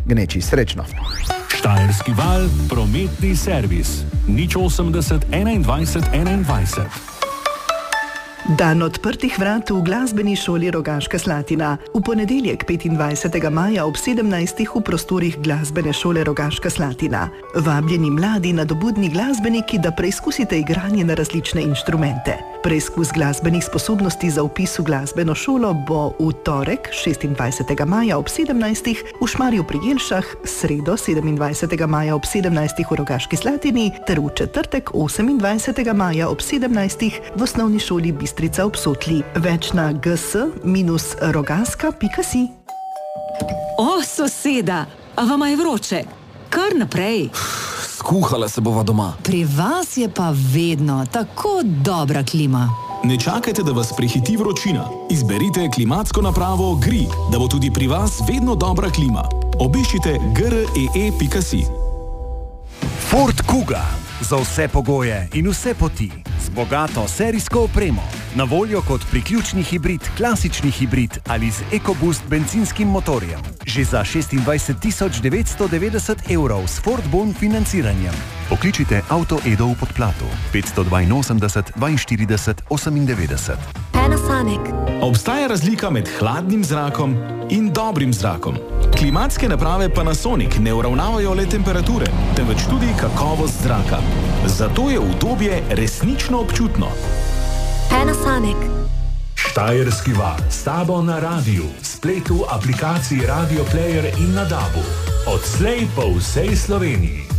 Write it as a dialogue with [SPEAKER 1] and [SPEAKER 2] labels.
[SPEAKER 1] Gneči srečno.
[SPEAKER 2] Štajerski val, prometni servis. 080 21 21.
[SPEAKER 3] Dan odprtih vrat v glasbeni šoli Rogaška Slatina. V ponedeljek 25. maja ob 17. v prostorih glasbene šole Rogaška Slatina. Vabljeni mladi nadobudni glasbeniki, da preizkusite igranje na različne inštrumente. Preizkus glasbenih sposobnosti za vpis v glasbeno šolo bo v torek 26. maja ob 17. v Šmarju pri Jelšah, sredo 27. maja ob 17. v Rogaški Slatini ter v četrtek 28. maja ob 17. v osnovni šoli Bistrica ob Sotli. Več na gs-rogaska.si.
[SPEAKER 4] O, soseda, a vama je vroče? Kar naprej.
[SPEAKER 5] Skuhala se bova doma.
[SPEAKER 6] Pri vas je pa vedno tako dobra klima.
[SPEAKER 5] Ne čakajte, da vas prehiti vročina. Izberite klimatsko napravo GRI, da bo tudi pri vas vedno dobra klima. Obiščite gree.si.
[SPEAKER 7] Ford Kuga. Za vse pogoje in vse poti. Z bogato serijsko opremo. Na voljo kot priključni hibrid, klasični hibrid ali z EcoBoost bencinskim motorjem. Že za 26 990 € s Ford Bon financiranjem. Pokličite Auto Edo v Podplatu 582 42 98.
[SPEAKER 8] Panasonic.
[SPEAKER 5] Obstaja razlika med hladnim zrakom in dobrim zrakom. Klimatske naprave Panasonic ne uravnavajo le temperature, temveč tudi kakovost zraka. Zato je udobje resnično občutno.
[SPEAKER 8] Panasonic.
[SPEAKER 2] Štajerski val s tabo na radiju, spletu, aplikaciji Radio Player in na DAB-u. Odslej po vsej Sloveniji.